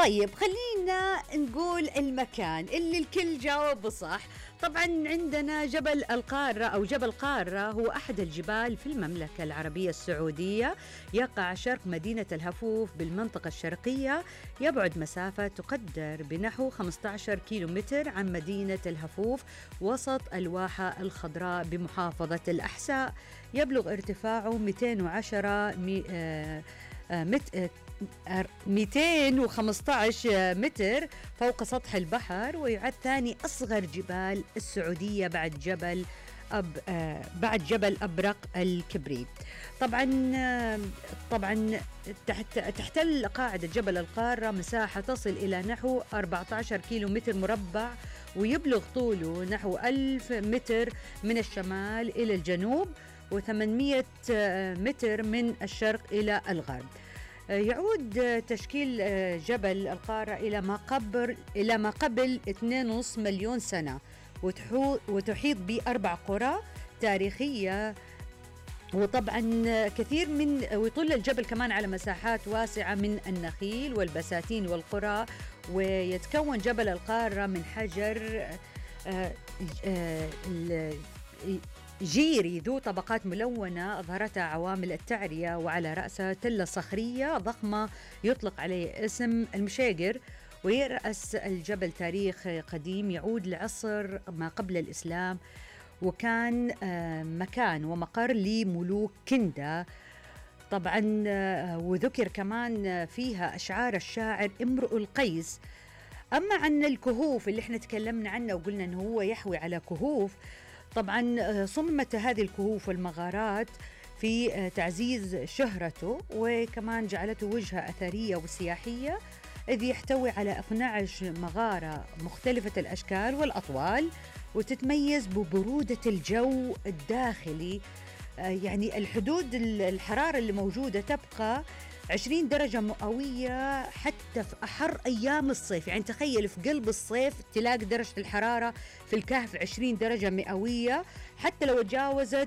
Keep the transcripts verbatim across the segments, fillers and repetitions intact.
طيب خلينا نقول المكان اللي الكل جاوب صح. طبعا عندنا جبل القارة أو جبل قارة، هو أحد الجبال في المملكة العربية السعودية، يقع شرق مدينة الهفوف بالمنطقة الشرقية، يبعد مسافة تقدر بنحو خمسة عشر كيلومتر عن مدينة الهفوف وسط الواحة الخضراء بمحافظة الأحساء. يبلغ ارتفاعه مئتين وعشرة مي آه مت مئتين وخمسة عشر متر فوق سطح البحر، ويعد ثاني أصغر جبال السعودية بعد جبل أب آه بعد جبل أبرق الكبريت. طبعا آه طبعا تحت تحتل قاعدة جبل القارة مساحة تصل إلى نحو أربعة عشر كيلو متر مربع، ويبلغ طوله نحو ألف متر من الشمال إلى الجنوب وثمانمئة متر من الشرق إلى الغرب. يعود تشكيل جبل القارة إلى ما قبل إلى ما قبل اثنين ونصف مليون سنة، وتحيط بأربع قرى تاريخية. وطبعا كثير من ويطل الجبل كمان على مساحات واسعة من النخيل والبساتين والقرى. ويتكون جبل القارة من حجر جيري ذو طبقات ملونة أظهرتها عوامل التعرية، وعلى رأسها تلة صخرية ضخمة يطلق عليه اسم المشيقر. ويرأس الجبل تاريخ قديم يعود لعصر ما قبل الإسلام، وكان مكان ومقر لملوك كندا. طبعا وذكر كمان فيها أشعار الشاعر امرؤ القيس. أما عن الكهوف اللي احنا تكلمنا عنه وقلنا أنه هو يحوي على كهوف، طبعا صممت هذه الكهوف والمغارات في تعزيز شهرته، وكمان جعلته وجهة أثرية وسياحية، إذ يحتوي على اثنتي عشرة مغارة مختلفة الأشكال والأطوال، وتتميز ببرودة الجو الداخلي. يعني الحدود الحرارة اللي موجودة تبقى عشرين درجة مئوية حتى في أحر أيام الصيف. يعني تخيل في قلب الصيف تلاقي درجة الحرارة في الكهف عشرين درجة مئوية، حتى لو تجاوزت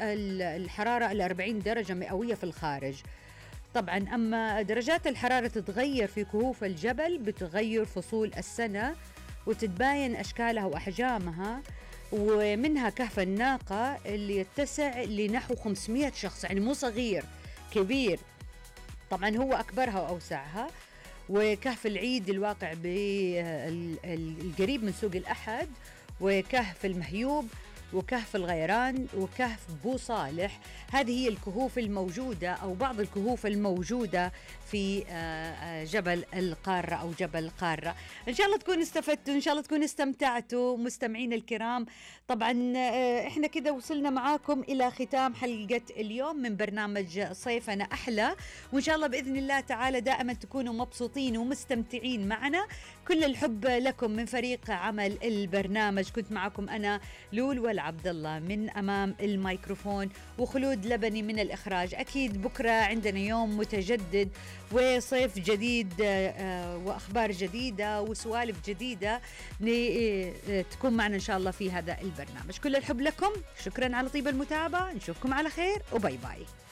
الحرارة الأربعين درجة مئوية في الخارج. طبعا أما درجات الحرارة تتغير في كهوف الجبل بتغير فصول السنة، وتتباين أشكالها وأحجامها، ومنها كهف الناقة اللي يتسع لنحو خمسمئة شخص، يعني مو صغير، كبير. طبعا هو أكبرها وأوسعها. وكهف العيد الواقع بالقريب من سوق الأحد، وكهف المهيوب، وكهف الغيران، وكهف بو صالح. هذه هي الكهوف الموجودة أو بعض الكهوف الموجودة في جبل القارة أو جبل قارة. إن شاء الله تكونوا استفدتوا، إن شاء الله تكونوا استمتعتوا مستمعين الكرام. طبعا إحنا كده وصلنا معاكم إلى ختام حلقة اليوم من برنامج صيفنا أحلى، وإن شاء الله بإذن الله تعالى دائما تكونوا مبسوطين ومستمتعين معنا. كل الحب لكم من فريق عمل البرنامج. كنت معكم أنا لول والعبد الله من أمام الميكروفون، وخلود لبني من الإخراج. أكيد بكرة عندنا يوم متجدد وصيف جديد وأخبار جديدة وسوالف جديدة تكون معنا إن شاء الله في هذا البرنامج. كل الحب لكم، شكرا على طيب المتابعة، نشوفكم على خير وباي باي.